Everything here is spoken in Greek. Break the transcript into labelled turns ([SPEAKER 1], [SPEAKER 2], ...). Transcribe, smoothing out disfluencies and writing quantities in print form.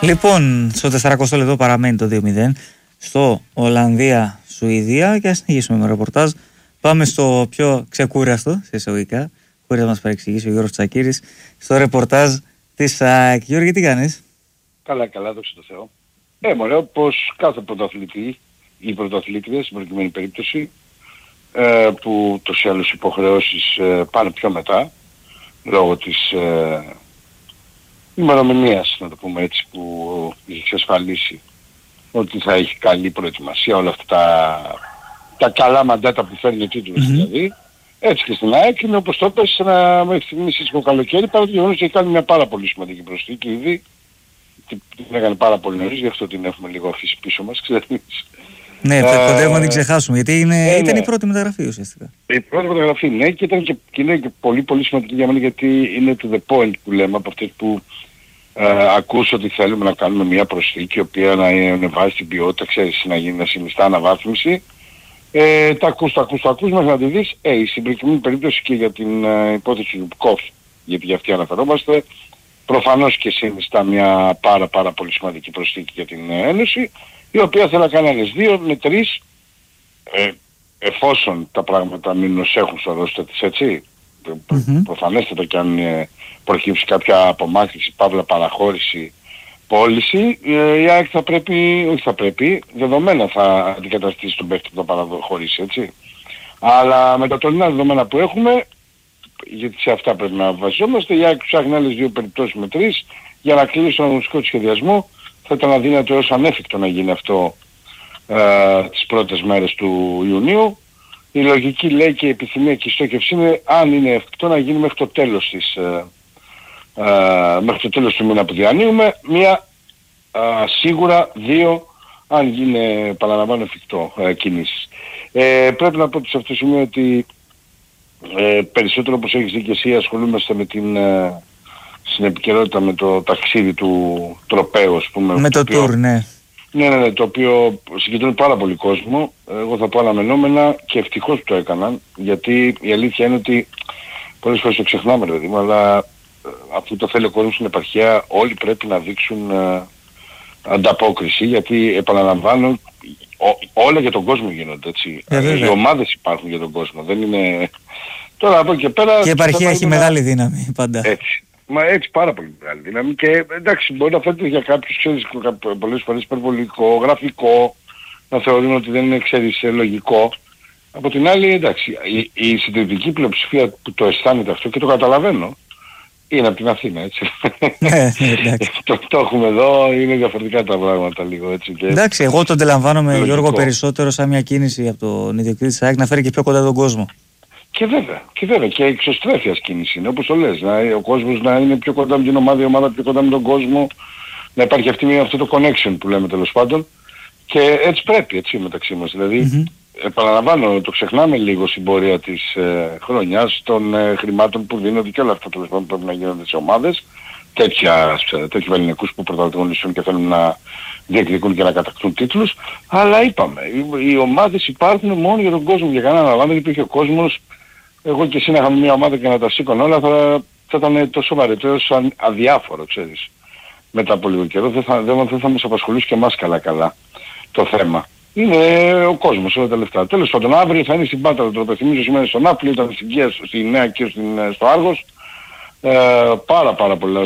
[SPEAKER 1] Λοιπόν, στο 40 λεπτό παραμένει το 2-0 στο Ολλανδία-Σουηδία και ας συνεχίσουμε με ρεπορτάζ. Πάμε στο πιο ξεκούραστο, σε εισαγωγικά, χωρίς να μας παρεξηγήσει ο Γιώργος Τσακίρης, στο ρεπορτάζ της ΑΕΚ. Γιώργη, τι κάνεις?
[SPEAKER 2] Καλά, δόξα τω Θεώ. Μωρέ, όπως κάθε πρωταθλητή ή πρωταθλήτριες, στην προκειμένη περίπτωση, που τόσοι άλλους υποχρεώσεις πάνε πιο μετά, λόγω της ημερομηνίας, να το πούμε έτσι, που έχει εξασφαλίσει ότι θα έχει καλή προετοιμασία, όλα αυτά τα καλά μαντάτα που φέρνει ο τίτλος δηλαδή. Έτσι και στην ΑΕΚ είναι όπως το έπαιζε μέχρι στιγμής ήσυχο καλοκαίρι, παρά το γεγονός ότι έχει κάνει μια πάρα πολύ σημαντική προσθήκη ήδη. Την έκανε πάρα πολύ νωρίς, γι' αυτό την έχουμε λίγο αφήσει πίσω μας, ξέρεις.
[SPEAKER 1] Ναι, κοντεύουμε να την ξεχάσουμε, γιατί ήταν η πρώτη μεταγραφή ουσιαστικά. Η
[SPEAKER 2] πρώτη μεταγραφή, ναι, και είναι και πολύ πολύ σημαντική για μένα, γιατί είναι to the point που λέμε, από αυτές που ακούς ότι θέλουμε να κάνουμε μια προσθήκη, η οποία να ανεβάζει την ποιότητα, ξέρεις, να συνιστά αναβάθμιση. Τα ακούς μέχρι να τη δεις. Στην συγκεκριμένη περίπτωση και για την υπόθεση του Κοφ, γιατί για αυτή αναφερόμαστε, προφανώς και συνιστά μια πάρα πολύ σημαντική προσθήκη για την Ένωση, η οποία θέλει να κάνει άλλες 2 με 3, εφόσον τα πράγματα μείνουν ως έχουν στο ρόστερ της, έτσι. Προφανέστατα και αν προκύψει κάποια απομάκρυνση, παύλα παραχώρηση, πώληση, η ΑΕΚ θα πρέπει, δεδομένα θα αντικαταστήσει τον παίκτη που θα παραχωρήσει, έτσι. Αλλά με τα τωρινά δεδομένα που έχουμε, γιατί σε αυτά πρέπει να βασιζόμαστε, η ΑΕΚ ψάχνει άλλες 2 περιπτώσεις με 3 για να κλείσει τον αγωνιστικό του σχεδιασμό. Θα ήταν αδύνατο έως ανέφικτο να γίνει αυτό τις πρώτες μέρες του Ιουνίου. Η λογική λέει και η επιθυμία και η στόχευση είναι, αν είναι εφικτό, να γίνει μέχρι το τέλος του μήνα που διανύουμε, σίγουρα 2, αν γίνει, παραλαμβάνω, εφικτό, κινήσεις. Πρέπει να πω σε αυτό το σημείο ότι περισσότερο, όπως έχεις δει και εσύ, ασχολούμαστε με στην επικαιρότητα με το ταξίδι του τροπαίου, ας πούμε.
[SPEAKER 1] Με το tour, ναι.
[SPEAKER 2] Ναι, το οποίο συγκεντρώνει πάρα πολύ κόσμο. Εγώ θα πω αναμενόμενα και ευτυχώς που το έκαναν, γιατί η αλήθεια είναι ότι πολλές φορές το ξεχνάμε, ρε παιδί μου, αλλά αφού το θέλει ο κόσμος στην επαρχία, όλοι πρέπει να δείξουν ανταπόκριση, γιατί επαναλαμβάνω, όλα για τον κόσμο γίνονται, έτσι. Οι ομάδες υπάρχουν για τον κόσμο, δεν είναι... Τώρα από εκεί και πέρα...
[SPEAKER 1] Και η επαρχία έχει μεγάλη δύναμη πάντα.
[SPEAKER 2] Έτσι. Μα έτσι πάρα πολύ μεγάλη δύναμη, και εντάξει, μπορεί να φαίνεται για κάποιους, ξέρεις, πολλές φορές υπερβολικό, γραφικό, να θεωρούν ότι δεν είναι, ξέρεις, λογικό. Από την άλλη, εντάξει, η συντριπτική πλειοψηφία που το αισθάνεται αυτό, και το καταλαβαίνω, είναι από την Αθήνα, έτσι. Το έχουμε εδώ, είναι διαφορετικά τα πράγματα λίγο, έτσι. Και
[SPEAKER 1] εντάξει, εγώ το αντιλαμβάνομαι, Γιώργο, περισσότερο σαν μια κίνηση από τον ιδιοκτήτη της ΑΕΚ να φέρει και πιο κοντά τον κόσμο.
[SPEAKER 2] Και βέβαια, και εξωστρέφειας κίνηση είναι, όπως το λες. Ο κόσμος να είναι πιο κοντά με την ομάδα, η ομάδα πιο κοντά με τον κόσμο, να υπάρχει αυτό το connection που λέμε, τέλος πάντων. Και έτσι πρέπει, έτσι, μεταξύ μας. Δηλαδή, επαναλαμβάνω, το ξεχνάμε λίγο στην πορεία της χρονιάς, των χρημάτων που δίνονται και όλα αυτά, τέλος πάντων, πρέπει να γίνονται σε ομάδες, τέτοιου ελληνικούς που πρωταγωνιστούν και θέλουν να διεκδικούν και να κατακτούν τίτλους. Αλλά είπαμε, οι ομάδες υπάρχουν μόνο για τον κόσμο, για κανέναν άλλο. Αν δεν υπήρχε ο κόσμος, εγώ και εσύ να είχαμε μια ομάδα και να τα σήκωνε όλα, θα ήταν τόσο βαρετό, όσο αδιάφορο, ξέρεις. Μετά από λίγο καιρό δεν θα μας απασχολήσει και εμάς καλά το θέμα. Είναι ο κόσμος όλα τα λεφτά. Τέλος πάντων, αύριο θα είναι στην Πάτρα, το υπενθυμίζω, σήμερα στον Νάπολη, ήταν στην Νέα και στο Άργος. Πάρα πολλά